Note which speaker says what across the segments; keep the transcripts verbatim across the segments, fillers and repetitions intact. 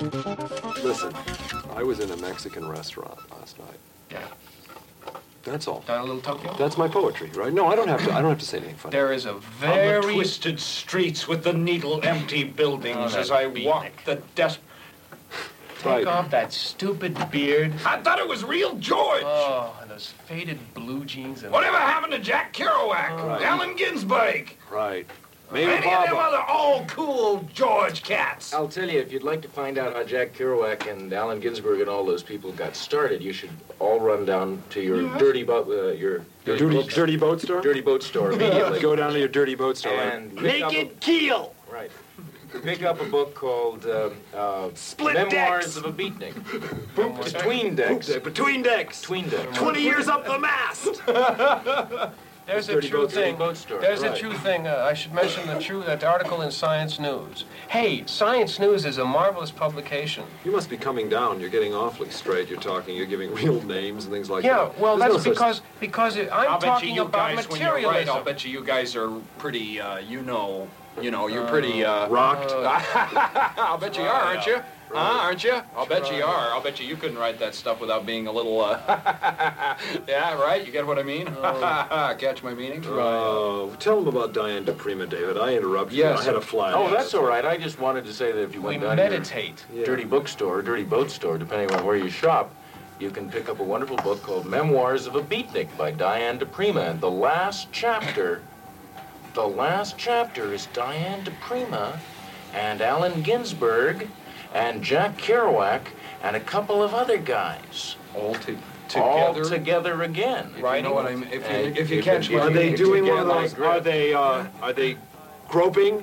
Speaker 1: Listen, I was in a Mexican restaurant last night.
Speaker 2: Yeah.
Speaker 1: That's all.
Speaker 2: Down a little Tokyo?
Speaker 1: That's my poetry, right? No, I don't have to. I don't have to say anything funny.
Speaker 2: There is a
Speaker 3: On
Speaker 2: very...
Speaker 3: the twisted streets with the needle-empty buildings
Speaker 2: Oh,
Speaker 3: as I
Speaker 2: that
Speaker 3: walk
Speaker 2: beatnik.
Speaker 3: the desk.
Speaker 2: Take
Speaker 1: Right.
Speaker 2: off that stupid beard.
Speaker 3: I thought it was real George.
Speaker 2: Oh, and those faded blue jeans and...
Speaker 3: Whatever happened to Jack Kerouac,
Speaker 1: Right.
Speaker 3: Allen Ginsberg,
Speaker 1: Right.
Speaker 3: any
Speaker 1: Maybe
Speaker 3: of them
Speaker 1: Baba.
Speaker 3: other all-cool George cats?
Speaker 4: I'll tell you, if you'd like to find out how Jack Kerouac and Allen Ginsberg and all those people got started, you should all run down to your dirty boat, uh, your dirty,
Speaker 1: Dirty,
Speaker 4: boat,
Speaker 1: dirty boat store?
Speaker 4: dirty boat store immediately.
Speaker 1: Go down to your dirty boat store. right?
Speaker 4: and pick up a-
Speaker 3: Naked Keel.
Speaker 4: Right. Pick up a book called uh, uh,
Speaker 3: Split
Speaker 4: Memoirs
Speaker 3: Decks.
Speaker 4: of a Beatnik.
Speaker 2: Memoirs-
Speaker 4: Between decks.
Speaker 1: Between decks.
Speaker 4: Between decks.
Speaker 1: twenty years up the mast.
Speaker 2: There's a
Speaker 4: Dirty
Speaker 2: true
Speaker 4: boat, dirty
Speaker 2: thing.
Speaker 4: boat store.
Speaker 2: There's a
Speaker 4: Right.
Speaker 2: true thing. Uh, I should mention the true that article in Science News. Hey, Science News is a marvelous publication.
Speaker 1: You must be coming down. You're getting awfully straight. You're talking. You're giving real names and things like
Speaker 2: Yeah,
Speaker 1: that.
Speaker 2: well,
Speaker 1: There's
Speaker 2: that's
Speaker 1: no such-
Speaker 2: because because it, I'm
Speaker 3: I'll bet
Speaker 2: talking
Speaker 3: you, you
Speaker 2: about
Speaker 3: guys, when you're right,
Speaker 2: materialism.
Speaker 3: I'll bet you you guys are pretty, uh, you know, you know, you're pretty, uh...
Speaker 1: rocked.
Speaker 3: I'll bet you are, aren't you? Huh, aren't you? I'll bet you are. I'll bet you you couldn't write that stuff without being a little, uh... yeah, right? You get what I mean? Catch my meaning?
Speaker 1: Oh, tell them about Diane DePrima, David. I interrupted
Speaker 2: Yes.
Speaker 1: you. I had a fly.
Speaker 4: Oh, that's all right. I just wanted to say that if you
Speaker 2: We
Speaker 4: went down to your
Speaker 2: meditate.
Speaker 1: Yeah.
Speaker 4: dirty bookstore, dirty boat store, depending on where you shop, you can pick up a wonderful book called Memoirs of a Beatnik by Diane DePrima. And the last chapter, the last chapter is Diane DePrima and Allen Ginsberg and Jack Kerouac and a couple of other guys.
Speaker 3: All to,
Speaker 4: All
Speaker 3: together?
Speaker 4: together again.
Speaker 3: If you know what I mean. If you,
Speaker 4: And
Speaker 3: if you
Speaker 4: if
Speaker 3: catch
Speaker 4: you-
Speaker 3: my
Speaker 1: Are they
Speaker 3: meaning.
Speaker 1: doing
Speaker 4: get
Speaker 1: one of
Speaker 4: my
Speaker 1: those?
Speaker 4: grip.
Speaker 1: Are they? Uh, are they groping?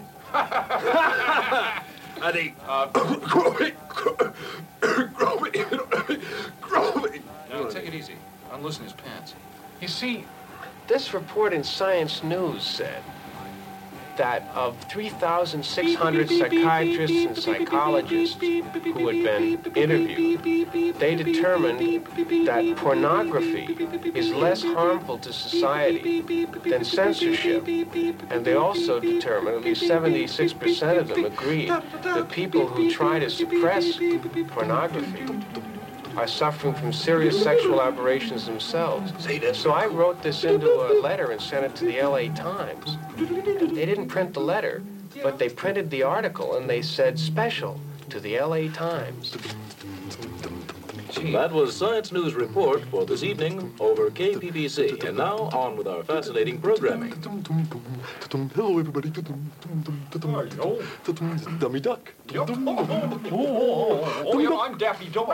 Speaker 1: Are they uh, groping? Groping? Groping?
Speaker 3: No, take it easy. Unloosen his pants.
Speaker 2: You see, this report in Science News said that of three thousand six hundred psychiatrists and psychologists who had been interviewed, they determined that pornography is less harmful to society than censorship. And they also determined, at least seventy-six percent of them agreed, that people who try to suppress pornography are suffering from serious sexual aberrations themselves. So I wrote this into a letter and sent it to the L A Times. They didn't print the letter, but they printed the article and they said special to the L A Times.
Speaker 4: That was Science News Report for this evening over K P B C. And now, on with our fascinating programming.
Speaker 1: Hello, everybody. Dummy duck.
Speaker 3: Oh, yeah, I'm Daffy Duck.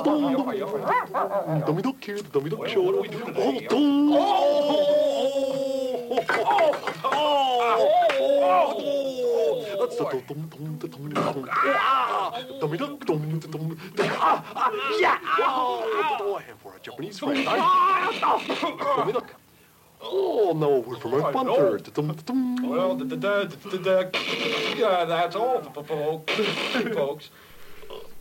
Speaker 1: Dummy duck here. The dummy duck show. What are we doing? Oh, That's the dum dum dum dum dum. Dummy duck. Dum dum dum. Ah, ah, yeah. Oh, I have for a Japanese friend. Dummy duck. Oh, now a word from our sponsor. Dum dum.
Speaker 3: Well, the, the, the, the, the, yeah, that's all, folks. folks.